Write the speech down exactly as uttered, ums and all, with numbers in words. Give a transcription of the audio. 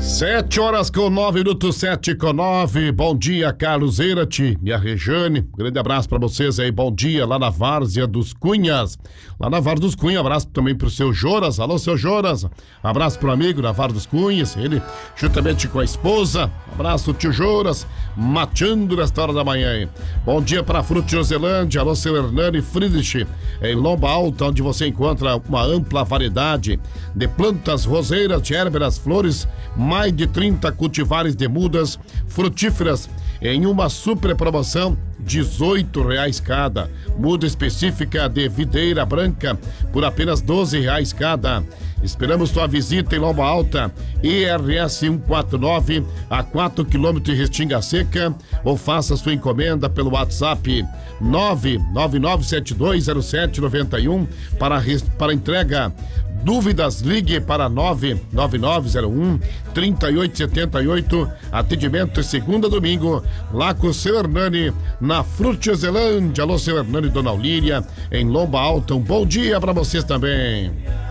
Sete horas com nove minutos, sete com nove. Bom dia, Carlos Eirati, minha Rejane. Grande abraço pra vocês aí. Bom dia lá na Várzea dos Cunhas. Lá na Várzea dos Cunhas, abraço também pro seu Joras. Alô, seu Joras. Abraço pro amigo da Várzea dos Cunhas. Ele, juntamente com a esposa. Abraço, tio Joras. Mateando nesta hora da manhã aí. Bom dia pra Frutiozelândia. Alô, seu Hernani Friedrich. Em Lomba Alta, onde você encontra uma ampla variedade de plantas roseiras, de érberas, flores, mais de trinta cultivares de mudas frutíferas em uma super promoção, dezoito reais cada. Muda específica de videira branca por apenas doze reais cada. Esperamos sua visita em Lomba Alta, I R S cento e quarenta e nove, a quatro quilômetros de Restinga Seca, ou faça sua encomenda pelo WhatsApp nove nove nove sete dois zero sete nove um para, para entrega. Dúvidas, ligue para nove nove nove zero um três oito sete oito. Atendimento segunda a domingo, lá com o seu Hernani, na Frutiozelândia. Alô, seu Hernani e Dona Olíria, em Lomba Alta. Um bom dia para vocês também.